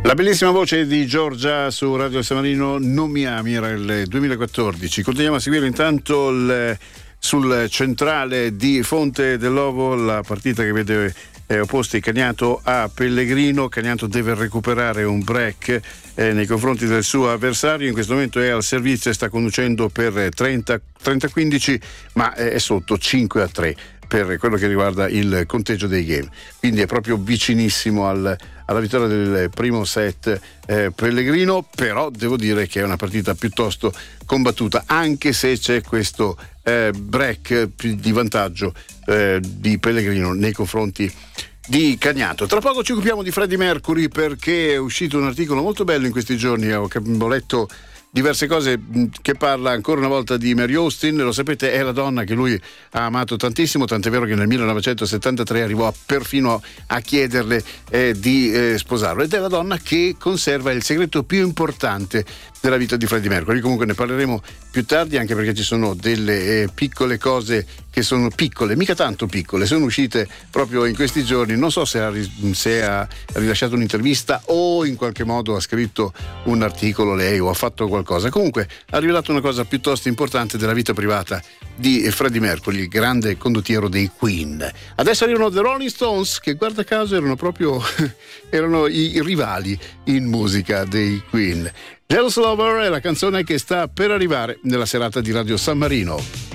La bellissima voce di Giorgia su Radio San Marino, Non mi ami, era il 2014. Continuiamo a seguire intanto sul centrale di Fonte dell'Ovo la partita che vede opposti Cagnato a Pellegrino. Cagnato deve recuperare un break nei confronti del suo avversario. In questo momento è al servizio e sta conducendo per 30-15, ma è sotto 5-3 per quello che riguarda il conteggio dei game, quindi è proprio vicinissimo alla vittoria del primo set Pellegrino. Però devo dire che è una partita piuttosto combattuta, anche se c'è questo break di vantaggio di Pellegrino nei confronti di Cagnato. Tra poco ci occupiamo di Freddie Mercury, perché è uscito un articolo molto bello in questi giorni. Ho letto diverse cose che parla ancora una volta di Mary Austin. Lo sapete, è la donna che lui ha amato tantissimo, tant'è vero che nel 1973 arrivò perfino a chiederle di sposarlo, ed è la donna che conserva il segreto più importante della vita di Freddie Mercury. Comunque ne parleremo più tardi, anche perché ci sono delle piccole cose che sono piccole, mica tanto piccole, sono uscite proprio in questi giorni. Non so se ha rilasciato un'intervista o in qualche modo ha scritto un articolo lei o ha fatto qualcosa. Comunque ha rivelato una cosa piuttosto importante della vita privata di Freddie Mercury, il grande condottiero dei Queen. Adesso arrivano The Rolling Stones, che guarda caso erano i rivali in musica dei Queen. Jealous Lover è la canzone che sta per arrivare nella serata di Radio San Marino.